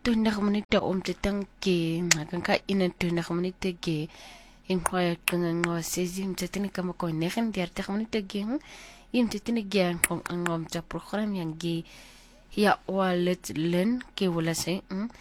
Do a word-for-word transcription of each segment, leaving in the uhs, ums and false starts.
twenty minute om te tanke ngakan ka ina twenty minute ge in kwaya kanga ngo sezim te tini kama ko negen thirty minute ge im te tini ge ngom ngom ta program yang ge ya walet len ke wala se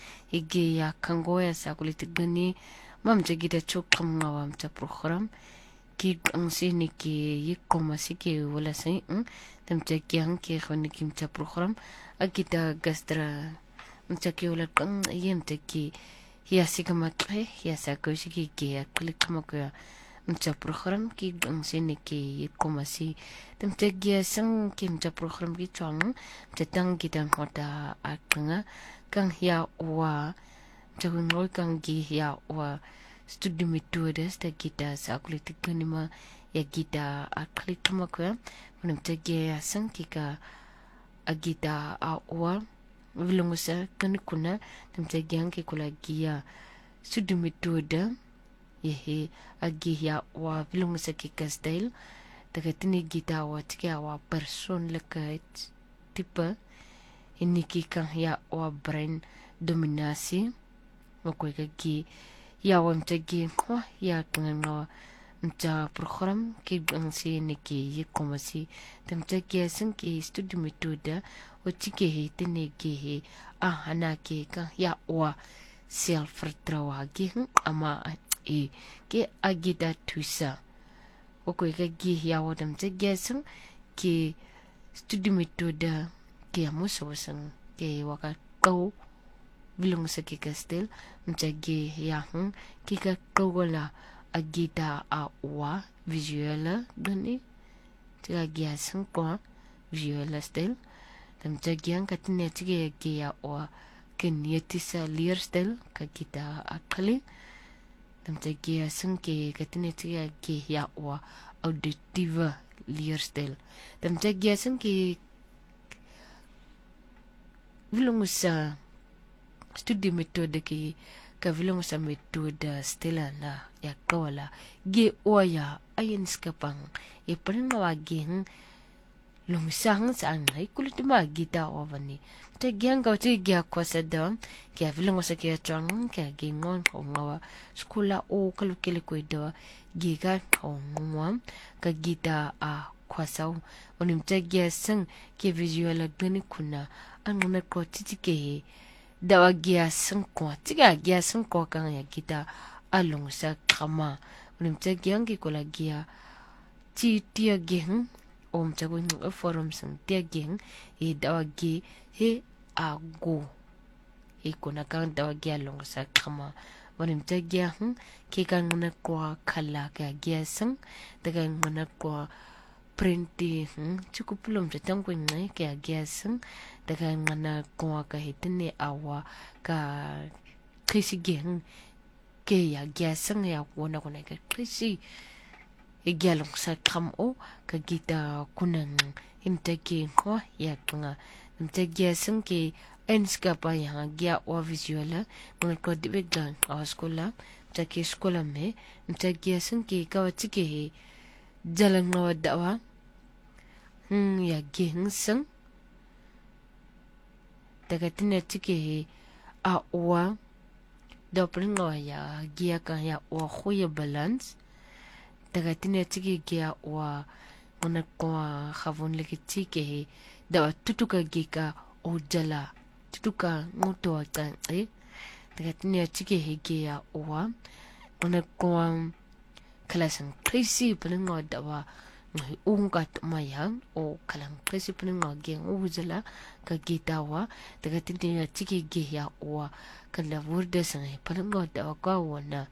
ge ya kango ya sa kulit gani mam te gida chok kam ngawam ta program ki ang sini ki yikoma si ke wala se tam te kyang ke khoni kim ta program akita gastra mchaki wala kang yem te ki ya sikama kre ya sa ko shi ki ya klik kama ko mcha program ki ang sini ki yikoma si tam te gya sang ki mcha program ki chang te tang ki tang hota akanga kang ya wa chang ngol kang gi ya wa studio metodes te kita sa kulit kanima ya kita aklik kama ko nam te gya sang ki ka agita a wa vilongosa kan kuna tamta gyang ke kula gia studio metoda yehe agi ya wa vilongosa ke style daga tini gita wa tiga wa person leka tipe ini ki kan ya wa brain dominasi mako ka gi ya wa mta gi ko ya kan no mta program ke ang si ni ki yikomasi tamta gi san ki studio metoda Ochike he tene ke he ahana ke ka ya wa self vertrouwen ke ama e ke agida tusa oko ka gi ya wadam te gesang ke studio metoda ke amuso sang ke waka kau bilong sa ke kastel mchage ya hung ke ka kawala agida a wa visual gani te agya sang ko visual style tam jagiang katine tige ya o kenetisa leerstel ka kita akali tam jagia sungke katine tige ya o auditive leerstel tam jagia sungke vilungusa studio metode ki ka vilungusa metode stela na ya kawala ge oya ayin skapang e pringa waging lumisang sa anay kulit ma gita ovani te gyang ka te gya kwasa dam kya vilong sa kya chang kya gingon ko ngawa skula o kalukele ko do giga ko ngwam ka gita a kwasa onim te gya sang ke visual gani kuna anuna ko titike dawa gya sang ko tiga gya sang ko kan ya gita along sa kama onim te gyang ki kola gya ti tia geng om chago ng forum sang tiaging e dawagi he ago e kuna kang dawagi along sa kama wanim tagya hm ke kang na kwa khala ka gyasang daga ngana kwa printi hm chukupulom sa tang kuin ngai ka gyasang daga ngana kwa ka hitne awa ka krisi geng ke ya gyasang ya wona kuna ka krisi igyalong sa kamo ka gita kunang imtaki ko ya nga imtaki asang ke enska pa ya gya o visuala mga ko dibiglan a skola taki skola me imtaki asang ke kawatike he jalan ngawadawa hmm ya geng sang daga tinatike he a owa dopring ya gya ka ya o khoya balance daga tine tiki kia wa ona kwa khavon leki tiki dawa tutuka gika o jala tutuka ngoto wa e daga tine tiki he kia wa ona kwa kalasang krisi peningo dawa ngahi ungat mayang o kalang krisi peningo geng o jala ka gita wa daga tine tiki kia wa kala wurde sangai peningo dawa kwa wana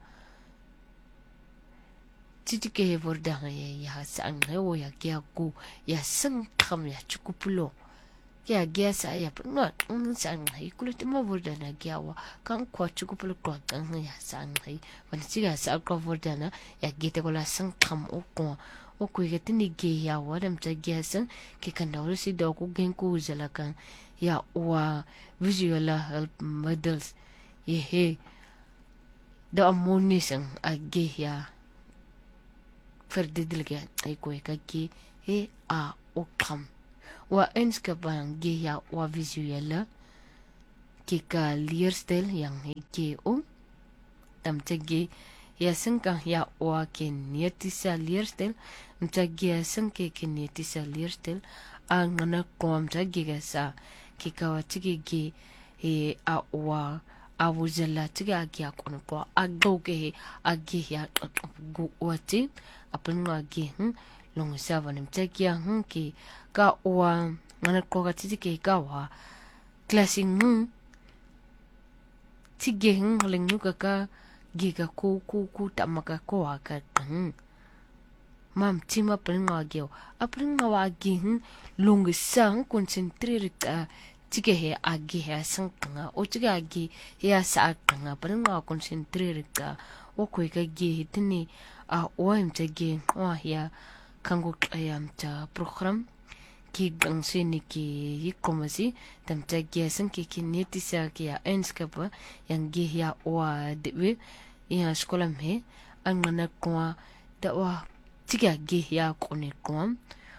titike he vorda ya ya sang o ya kya ku ya sang kham ya chukupulo kya gya sa ya no sang hai kulit ma vorda na kya wa kan ko chukupulo ko kan ya sang hai wan siga sa ko vorda na ya gite ko la sang kham o ko o ku ge tini ge ya wa dam ta gya sang ke kan da si do ku gen ku zala kan ya wa visual help models ye he da amoni sang a ge ya ferdidilga ay ko kaki he a okam wa enska bang ge ya wa visual kika leerstel yang heke o tamtagi ya singka ya wa kinetische leerstel mtagi ya sinke kinetische leerstel ang ngana kom tagi sa kika wa tigi e a wa awuzela tiga agi akon ko agoge agi ya gu wati apun agi hm long seven mtagi ya hm ki ka wa ngana ko ga tigi ka wa classing hm tige hm lengu ka giga ku ku ku tamaka ko aka hm mam tima pringa gyo apringa wa agi hm long sang concentrate ka tige he agi he sangkanga o tige agi he sa kanga pringa concentrate ka o ko ga gi tini a o im tige o ya kango ayam ta program ki gangse ni ki yikomasi tam tige sang ki kinetisa ki ya enskapa yang gi ya o de ya sekolah me angana kwa da wa tige gi ya kone kwa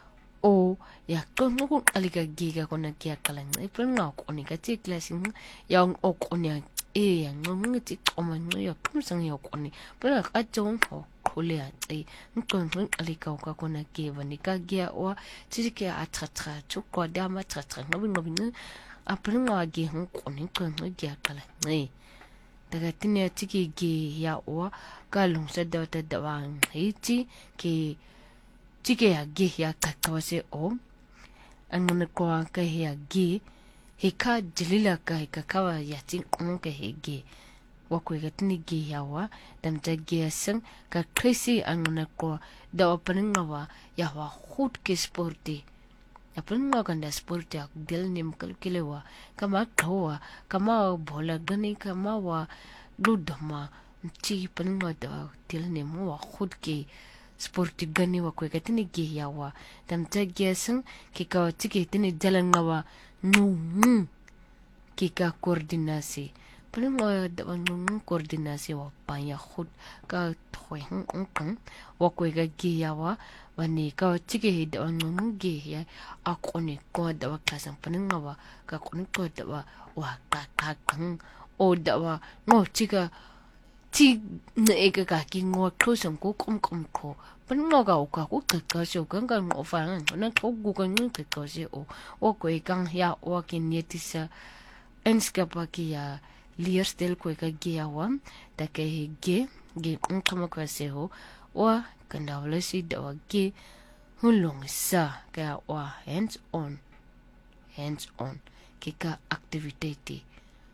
o ya kono ko alika giga kona kia kalang e prenga ko ni ka ti classing yang o ko ni e yang ngong ti ko man ya pum sang ya ko ni prenga ka jong ko khole ya e ngong ngong alika ka kona ke vani ka gia o ti ke a tra tra chu ko da ma tra tra ngobi ngobi a prenga gi hon ko ni ko ngo gia kalang e daga tinya ti ki gi ya o ka long sa da ta da wang e ti ke tige ya ge ya kakawase o angana ko ka ya ge he ka jilila ka ka kawa ya tin on ka he ge wa ko ga tini ge ya wa dam ta ge sang ka krisi angana ko da opening wa ya wa khut ke sporti ya pringa kan da sporti ak del nim kal kilewa kama thowa kama bola gani kama wa dudma ti pringa da del nim wa khut ke sporti gani wa ko katini ge yawa tam tagge san ki ka tike tini jalan ngawa nu ki ka koordinasi pun mo da nu koordinasi wa pa ya khud ka thoi hung ong wa ko ga ge yawa wani ka tike da nu ge ya akoni ko da wa kasan pun ngawa ka koni ko da wa wa ka ka kan o da wa no tika ti ne ga ka ki ngo khosan ko kom kom ko pun ngoga o ka ko ka sho kan kan o fa na ko gu kan ni ka se o o ko kan ya o ki netisa enskapa ki ya leerstel ko ka ge ya wa da ke ge ge on kama ka se ho o kan da wala si da wa ge hulong sa ka wa hands on hands on ki ka activity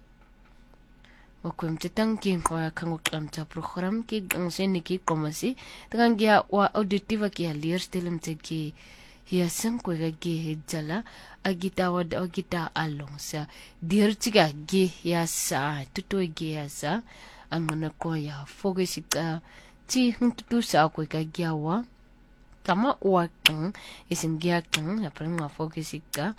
Wakum tetang ki kwa kango klamta program ki gangse ni ki komasi tangang gia wa auditiva ki leerstel mte ki hiya sang ko ga gi jala agita wa da agita along sa dir chiga gi ya sa tuto gi ya sa angana ko ya focus ka ti huntu sa ko ga gia wa kama wa kang isin gia kang ya prang focus ka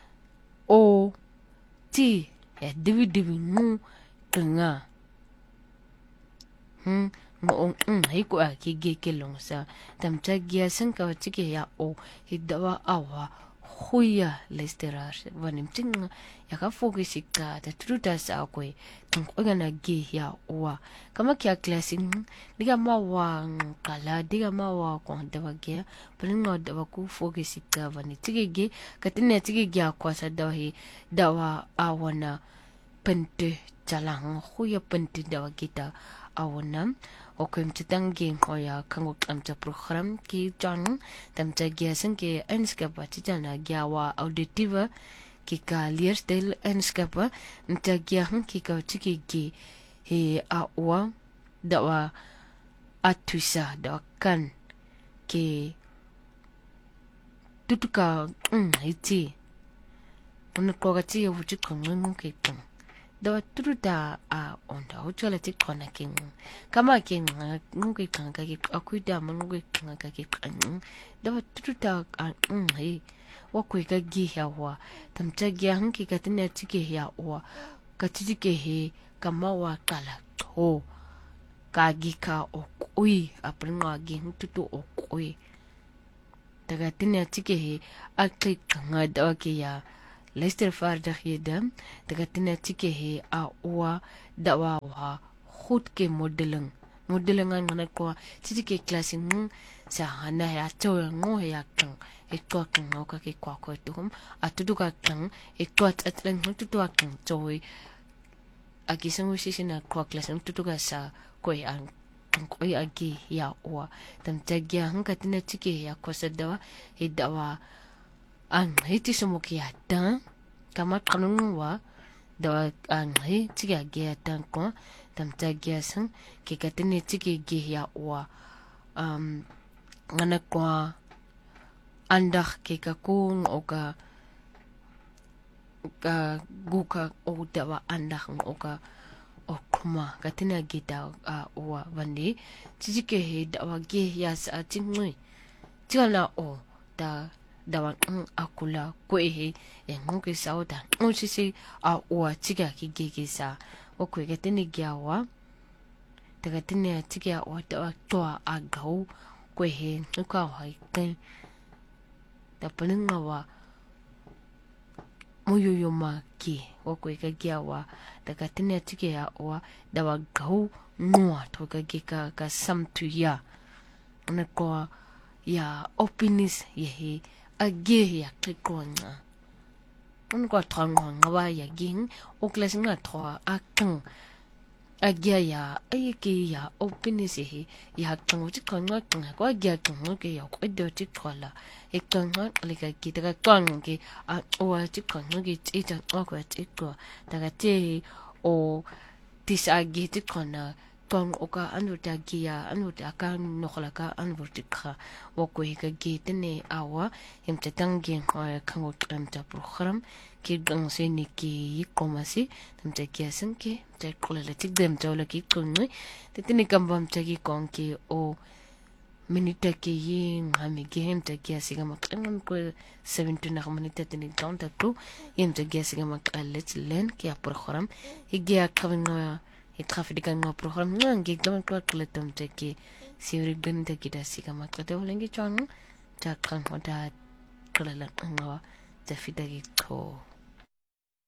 o ti ya divi divi nu nga hmm mo ong hai ko a ki ge ke long sa tam cha gya sang ka chi ke ya o hidawa awa huya lesterar vanim ting ya ka focus ka ta truta sa ko tong ko na ge ya o kama kya classing diga ma wa kala diga ma wa ko da wa ge pringo da wa ku focus ka vani chi ge ka tinne chi ge ya ko sa da hi da wa awana pente jalang huya pente da kita awana o kem tang game hoya kango kamta program ki jang tam ta giasan ke enskapa tijana giawa auditiva ki ka leerstel enskapa nta giahan ki ka tiki gi he awa da wa atusa da kan ke tutuka mm iti ona ko ga ti u ti kon ngun ke kon da truda a onda hochela ti kona king kama king ngungi kanga ki akuida mangungi kanga ki da truda a ngai wa ko ga gi hawa tamta gi hanki ka tinne ti ge ya wa ka ti ge he kama wa kala ho ka gi ka o kui a pringa gi tutu o kui daga tinne ti ge he a kanga da ki ya luistervaardighede dagatine tike he a oa dawa wa goed ke modeling modeling ang na ko tike klase ng sa hana ya to ngo ya kang ito kang no ka ke kwa ko tum atuduka kang ito at at lang tutu kang toy agisang usisi na kwa klase ng tutuka sa ko ang koy agi ya oa tam tagya hang katina tike ya ko sa dawa he dawa ang hiti sumuki ya dan kama kanung wa dawa ang he tike agi ya dan ko tam tagya sang ke katina tike gi ya oa um ngana kwa andak ke kakung o ka ka guka o dawa andak o ka o kuma katina gita a oa vandi tike he dawa ge ya sa tingui tigala o da dawa akula ko he e ngoke sa o da o sisi a oa tiga ki ge ge sa o ko katina gyawa daga tinne tike a o dawa to a gau ko he ka hai kan da palinga wa moyoyoma ki wako ka giawa daga tinne tike ya wa dawa gau noa to ka gika ka samtu ya na ko ya opinis ye age ya klikonga un ko tronga ngawa ya ging o klesinga tro akang agia ya ayeke ya opinis ye ya tronga tikonga tronga ko agia tronga ke ya ko do tikola e tronga leka ki daga tronga ke a o tikonga ke ita o ko tiko daga te o tisagi tikona tong oka anu tagia anu taka nokla ka anu tikha wako hika gete ne awa hem tatangi ko kango tramta program ki gang se ni ki komasi tamta kiasan ke ta kola tik dem tawla ki kunni tetini kambam tagi konki o minita ki yin hami game ta kiasi ga makangam ko seventy na minita tini counter to yin ta kiasi ga makalet len ki program higia kawno traffic nga program ngi gaman ko kletum teki siuri ganda kita sika makate ulengi chong ta kan hoda kala nga ta fidagi to